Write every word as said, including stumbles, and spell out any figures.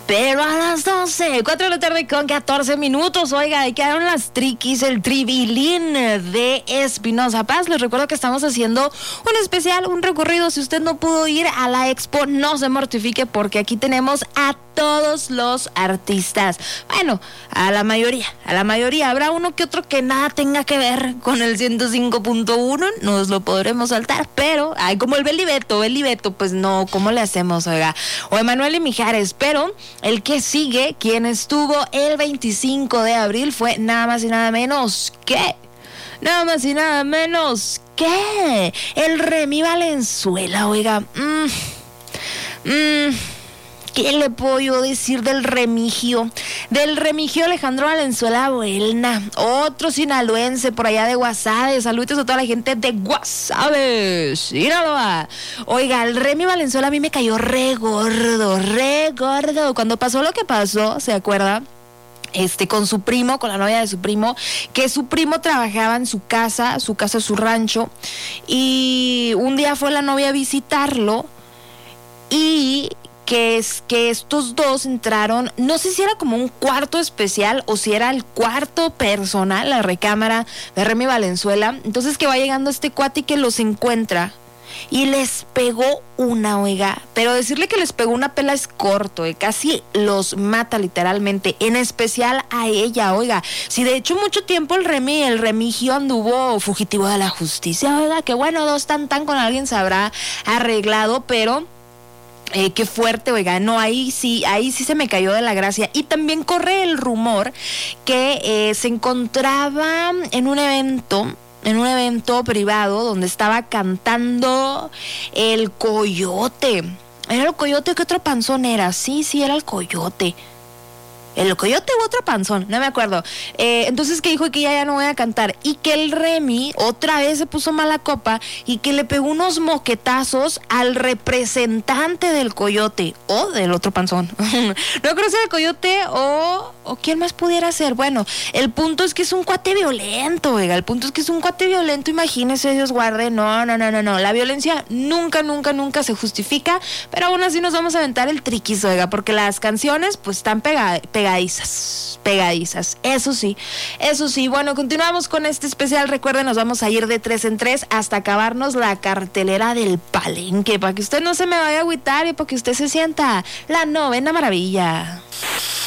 Pero a las doce, cuatro de la tarde con catorce minutos, oiga, ahí quedaron las triquis, el tribilín de Espinosa Paz. Les recuerdo que estamos haciendo un especial, un recorrido. Si usted no pudo ir a la expo, no se mortifique porque aquí tenemos a todos los artistas. Bueno, a la mayoría, a la mayoría. Habrá uno que otro que nada tenga que ver con el ciento cinco punto uno, nos lo podremos saltar, pero, ay, como el Belibeto, Belibeto, pues no, ¿cómo le hacemos, oiga? O Emanuel y Mijares, pero el que sigue, quien estuvo el veinticinco de abril, fue nada más y nada menos que, nada más y nada menos que el Remy Valenzuela, oiga. Mmm, mmm. ¿Qué le puedo yo decir del Remigio? Del Remigio Alejandro Valenzuela Buelna, otro sinaloense por allá de Guasave. Saludos a toda la gente de Guasave, Sinaloa. Oiga, el Remy Valenzuela a mí me cayó re gordo, re gordo. Cuando pasó lo que pasó, ¿se acuerda? Este, con su primo, con la novia de su primo, que su primo trabajaba en su casa, su casa, su rancho, y un día fue la novia a visitarlo y que es que estos dos entraron, no sé si era como un cuarto especial o si era el cuarto personal, la recámara de Remy Valenzuela. Entonces que va llegando este cuate y que los encuentra y les pegó una, oiga, pero decirle que les pegó una pela es corto, eh, casi los mata literalmente, en especial a ella, oiga. Si de hecho mucho tiempo el Remy, el Remigio anduvo fugitivo de la justicia, oiga, que bueno, dos tan tan con alguien se habrá arreglado, pero Eh, qué fuerte, oiga, no, ahí sí, ahí sí se me cayó de la gracia. Y también corre el rumor que eh, se encontraba en un evento, en un evento privado donde estaba cantando el Coyote. ¿Era el Coyote? ¿Qué otro panzón era? Sí, sí, era el Coyote. El Coyote u otro panzón, no me acuerdo. Eh, entonces que dijo que ya, ya no voy a cantar. Y que el Remy otra vez se puso mala copa y que le pegó unos moquetazos al representante del Coyote o del otro panzón. No creo si era el Coyote o, o quién más pudiera ser. Bueno, el punto es que es un cuate violento, oiga. El punto es que es un cuate violento, imagínese, Dios guarde. No, no, no, no, no. La violencia nunca, nunca, nunca se justifica. Pero aún así nos vamos a aventar el triquis, oiga, porque las canciones pues están pegadas. Pegadizas, pegadizas, eso sí, eso sí. Bueno, continuamos con este especial. Recuerden, nos vamos a ir de tres en tres hasta acabarnos la cartelera del Palenque, para que usted no se me vaya a agüitar y para que usted se sienta la novena maravilla.